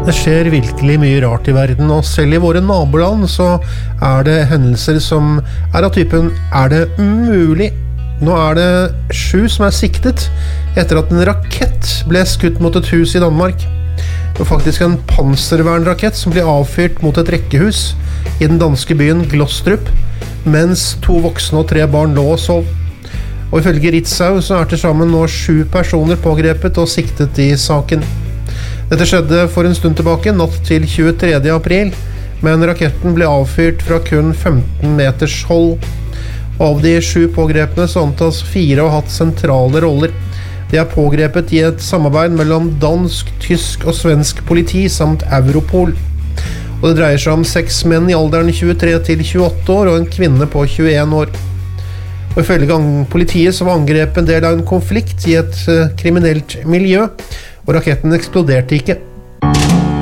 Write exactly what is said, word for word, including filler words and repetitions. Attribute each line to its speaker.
Speaker 1: Det skjer virkelig mye rart i verden, og selv i våre naboland så er det hendelser som er av typen «Er det mulig?» Nå er det sju som er siktet etter at en rakett ble skutt mot et hus i Danmark. Det var faktisk en panservernrakett som ble avfyrt mot et rekkehus i den danske byen Glostrup, mens to voksne og tre barn lå og sov. Og ifølge Ritzau så er til sammen nå sju personer pågrepet og siktet i saken. Dette skjedde for en stund tilbake, natt til tjuetredje april, men raketten ble avfyrt fra kun femten meters hold. Av de sju pågrepene så antas fire å ha hatt sentrale roller. De er pågrepet i et samarbeid mellom dansk, tysk og svensk politi samt Europol. Og det dreier seg om seks menn i alderen tjuetre til tjueåtte år og en kvinne på tjueen år. Og ifølge politiet så var angrepet en del av en konflikt i et kriminelt miljø, og raketten eksploderte ikke.